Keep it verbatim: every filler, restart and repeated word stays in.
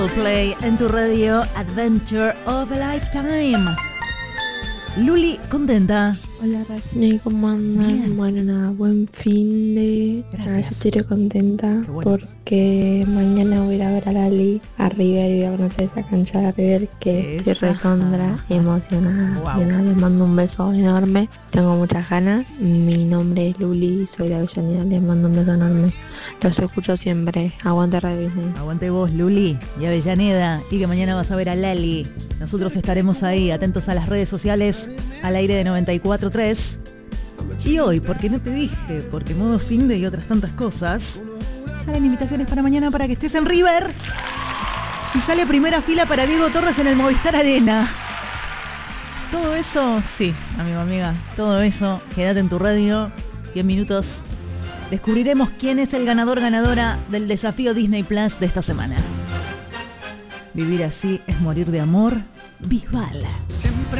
Play en tu radio Adventure of a Lifetime. Luli, contenta. Hola Rajni, ¿cómo andan? Bien. Bueno, nada, buen fin de... Gracias. Nada, yo estoy contenta Qué bueno. porque mañana voy a ir a ver a Lali a River y voy a conocer esa cancha de River que Esa. estoy recontra emocionada. Wow. Y nada, les mando un beso enorme, tengo muchas ganas. Mi nombre es Luli, soy de Avellaneda, les mando un beso enorme. Los escucho siempre, aguante Radio Disney. Aguante vos, Luli, y Avellaneda, y que mañana vas a ver a Lali. Nosotros estaremos ahí, atentos a las redes sociales, al aire de noventa y cuatro punto tres. Y hoy, porque no te dije, porque modo fin de y otras tantas cosas, salen invitaciones para mañana para que estés en River. Y sale primera fila para Diego Torres en el Movistar Arena. Todo eso, sí, amigo, amiga, todo eso, quédate en tu radio y en minutos descubriremos quién es el ganador, ganadora del desafío Disney Plus de esta semana. Vivir así es morir de amor. Bisbal.